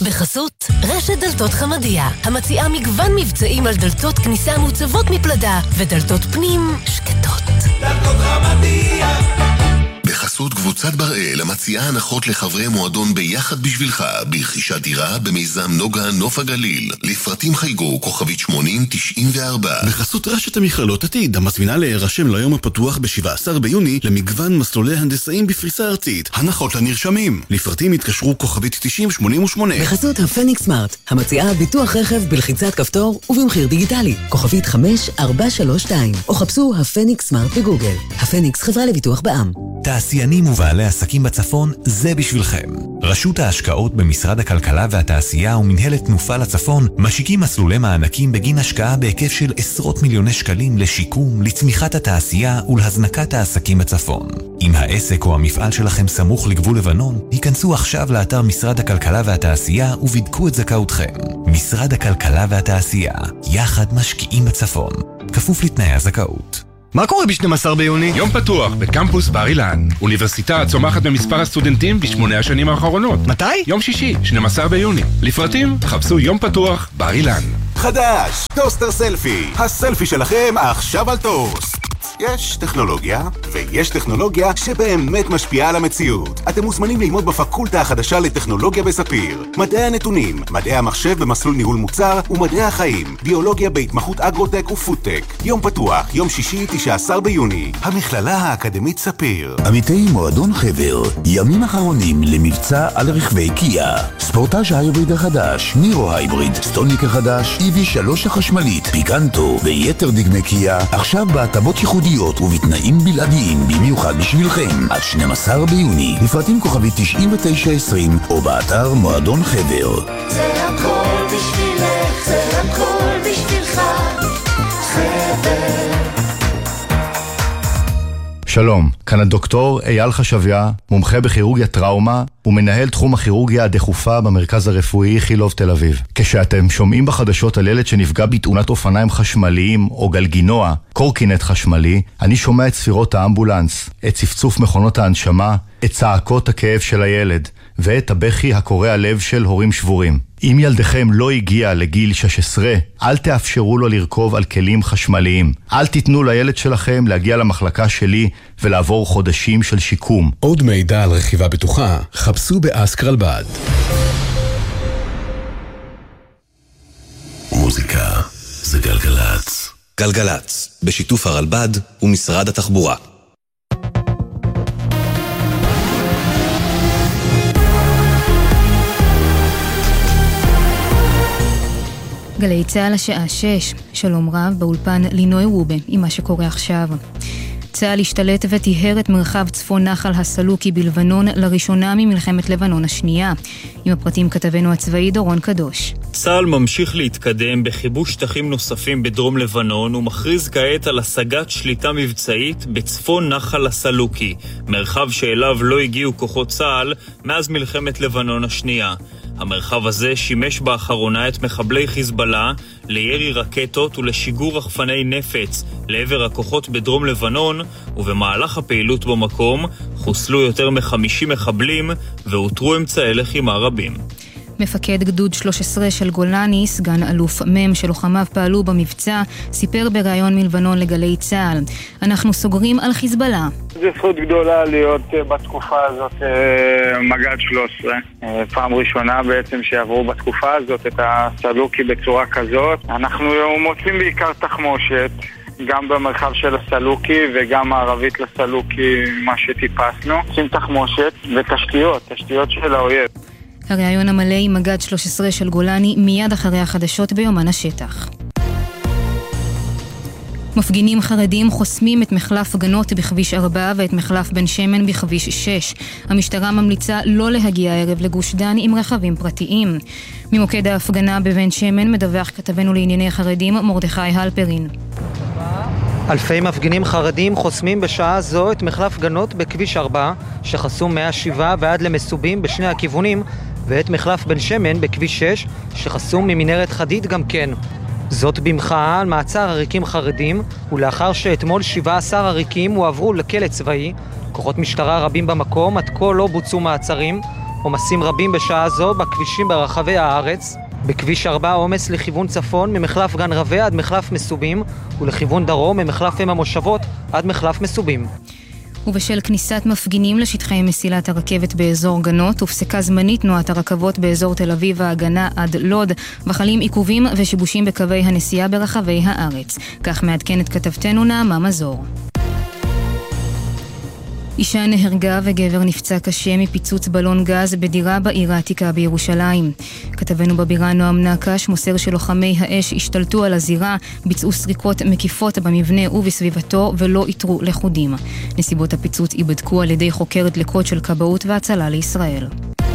בחסות רשת דלתות חמדיה, המציעה מגוון מבצעים על דלתות כניסה מוצבות מפלדה ודלתות פנים שקטות. דלתות חמדיה. בחסות קבוצת בראל המציעה הנחות לחברי מועדון ביחד בשבילך ברכישת דירה במיזם נוגה נוף הגליל. לפרטים חייגו כוכבית 8094. בחסות רשת המכללות עתיד המזמינה להירשם ליום הפתוח ב-17 ביוני למגוון מסלולי הנדסאים בפריסה ארצית. הנחות לנרשמים. לפרטים התקשרו כוכבית 9088. בחסות הפניקס סמארט המציעה ביטוח רכב בלחיצת כפתור ובמחיר דיגיטלי. כוכבית 5432 או חפשו הפניקס סמארט בגוגל. הפניקס חברה לביטוח בע"מ. תעשיינים ובעלי עסקים בצפון, זה בשבילכם. רשות ההשקעות במשרד הכלכלה והתעשייה ומנהלת תנופה לצפון משיקים מסלולי מענקים בגין השקעה בהיקף של עשרות מיליוני שקלים לשיקום, לצמיחת התעשייה ולהזנקת העסקים בצפון. אם העסק או המפעל שלכם סמוך לגבול לבנון, היכנסו עכשיו לאתר משרד הכלכלה והתעשייה ובדקו את זכאותכם. משרד הכלכלה והתעשייה, יחד משקיעים בצפון. כפוף לתנאי הזכאות. מה קורה ב-12 ביוני? יום פתוח בקמפוס בר אילן. אוניברסיטה צומחת במספר הסטודנטים ב8 השנים האחרונות. מתי? יום שישי, 12 ביוני. לפרטים, חפשו יום פתוח בר אילן. חדש, טוסטר סלפי. הסלפי שלכם עכשיו על טוסט. יש טכנולוגיה, ויש טכנולוגיה שבאמת משפיעה על המציאות. אתם מוזמנים ללמוד בפקולטה החדשה לטכנולוגיה בספיר. מדעי הנתונים, מדעי המחשב במסלול ניהול מוצר, ומדעי החיים, ביולוגיה בהתמחות אגרוטק ופודטק. יום פתוח, יום שישי, 19 ביוני. המכללה האקדמית ספיר. עמיתי מועדון חבר, ימים אחרונים למבצע על רכבי קיה. ספורטאז' ההיבריד החדש, נירו ההיבריד, סטוניק החדש, EV3 החשמלית, פיקנטו ויתר דגמי קיה, עכשיו בהטבות ייחודיות ובתנאים בלעדיים במיוחד בשבילכם עד 12 ביוני. לפרטים כוכבית 9920 או באתר מועדון חבר. זה הכל בשבילך, זה הכל בשבילך, חבר. שלום, כאן הדוקטור אייל חשביה, מומחה בכירורגיה טראומה ומנהל תחום הכירורגיה הדחופה במרכז הרפואי חילוב תל אביב. כשאתם שומעים בחדשות על ילד שנפגע בתאונת אופניים חשמליים או גלגינוע, קורקינט חשמלי, אני שומע את ספירות האמבולנס, את צפצוף מכונות ההנשמה, את צעקות הכאב של הילד ואת הבכי הקורע לב של הורים שבורים. אם ילדכם לא הגיע לגיל 16, אל תאפשרו לו לרכוב על כלים חשמליים. אל תיתנו לילד שלכם להגיע למחלקה שלי ולעבור חודשים של שיקום. עוד מידע על רכיבה בטוחה, חפשו באסקרלבד. מוזיקה זה גלגלץ. גלגלץ, בשיתוף הרלב"ד ומשרד התחבורה. גלי צהל השעה 6, שלום רב, באולפן לינוי רובה עם מה שקורה עכשיו. צהל השתלט וטיהר את מרחב צפון נחל הסלוקי בלבנון לראשונה ממלחמת לבנון השנייה. עם הפרטים כתבנו הצבאי דורון קדוש. צהל ממשיך להתקדם בכיבוש שטחים נוספים בדרום לבנון ומכריז כעת על השגת שליטה מבצעית בצפון נחל הסלוקי, מרחב שאליו לא הגיעו כוחות צהל מאז מלחמת לבנון השנייה. המרחב הזה שימש באחרונה את מחבלי חיזבאללה לירי רקטות ולשיגור רחפני נפץ לעבר הכוחות בדרום לבנון, ובמהלך הפעילות במקום חוסלו יותר מ50 מחבלים והותרו אמצעי לחימה רבים. מפקד גדוד 13 של גולני, סגן אלוף מם שלוחמיו פעלו במבצע, סיפר בראיון מלבנון לגלי צהל. אנחנו סוגרים על חיזבאללה. זו זכות גדולה להיות בתקופה הזאת מג"ד 13. פעם ראשונה בעצם שעברו בתקופה הזאת את הסלוקי בצורה כזאת. אנחנו מוצאים בעיקר תחמושת, גם במרחב של הסלוקי וגם הערבית לסלוקי, מה שטיפסנו. עושים תחמושת ותשתיות, תשתיות של האויב. הראיון המלא עם מג"ד 13 של גולני מיד אחרי החדשות ביומן השטח. מפגינים חרדים חוסמים את מחלף גנות בכביש 4 ואת מחלף בן שמן בכביש 6. המשטרה ממליצה לא להגיע הערב לגוש דן עם רכבים פרטיים. ממוקד ההפגנה בבן שמן מדווח כתבנו לענייני חרדים מרדכי הלפרין. אלפי מפגינים חרדים חוסמים בשעה זו את מחלף גנות בכביש 4 שחסום מהשבעה ועד למסובים בשני הכיוונים, ואת מחלף בן שמן בכביש 6 שחסום ממנהרת חדיד גם כן. זאת במחאה על מעצר עריקים חרדים, ולאחר שאתמול 17 עריקים הועברו לכלא צבאי. כוחות משטרה רבים במקום עד כה לא בוצעו מעצרים, עומסים רבים בשעה זו בכבישים ברחבי הארץ. בכביש 4 עומס לכיוון צפון ממחלף גן רווה עד מחלף מסובים, ולכיוון דרום ממחלף אם המושבות עד מחלף מסובים. ובשל כניסת מפגינים לשטחי מסילת הרכבת באזור גנות, הופסקה זמנית תנועת הרכבות באזור תל אביב ההגנה עד לוד, וחלים עיכובים ושיבושים בקווי הנסיעה ברחבי הארץ. כך מעדכנת כתבתנו נעמה מזור. אישה נהרגה וגבר נפצע קשה מפיצוץ בלון גז בדירה בעיר העתיקה בירושלים. כתבנו בבירה נועם נקש מוסר שלוחמי האש השתלטו על הזירה, ביצעו סריקות מקיפות במבנה ובסביבתו ולא איתרו לחודים. נסיבות הפיצוץ ייבדקו על ידי חוקרת דלקות של כבאות והצלה לישראל.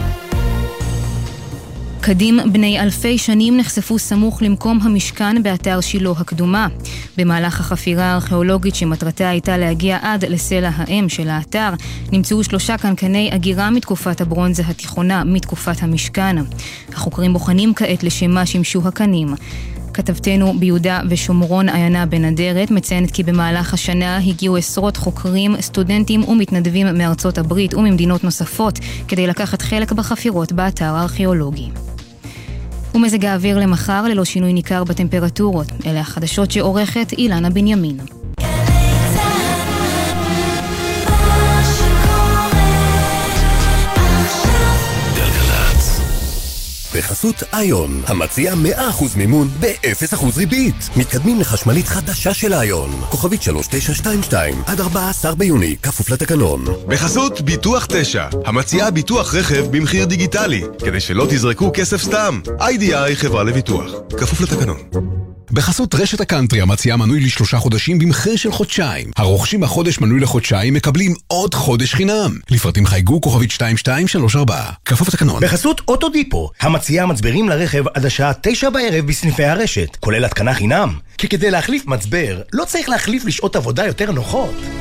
קדים בני אלפי שנים נחשפו סמוך למקום המשכן באתר שילה הקדומה. במהלך החפירה הארכיאולוגית שמטרתה הייתה להגיע עד לסלע האם של האתר, נמצאו 3 קנקני אגירה מתקופת הברונזה התיכונה, מתקופת המשכן. החוקרים בוחנים כעת לשם מה שימשו הקנים. כתבתנו ביהודה ושומרון עיינה בן אדרת מציינת כי במהלך השנה הגיעו עשרות חוקרים, סטודנטים ומתנדבים מארצות הברית וממדינות נוספות כדי לקחת חלק בחפירות באתר הארכיאולוגי. ומזג האוויר למחר ללא שינוי ניכר בטמפרטורות. אלה החדשות שעורכת אילנה בנימין. בחסות איון, המציע 100% מימון ב-0% ריבית. מתקדמים לחשמלית חדשה של איון. כוכבית 3922 עד 14 ביוני, כפוף לתקנון. בחסות ביטוח 9, המציע ביטוח רכב במחיר דיגיטלי, כדי שלא תזרקו כסף סתם. IDI חברה לביטוח, כפוף לתקנון. בחסות רשת הקאנטרי המציעה מנוי ל3 חודשים במחיר של חודשיים. הרוכשים החודש מנוי לחודשיים מקבלים עוד חודש חינם. לפרטים חייגו כוכבית 2234. כפוף לתקנון. בחסות אוטודיפו, המציעה מצברים לרכב עד השעה 9 בערב בסניפי הרשת, כולל התקנה חינם. כי כדי להחליף מצבר, לא צריך להחליף לשעות עבודה יותר נוחות.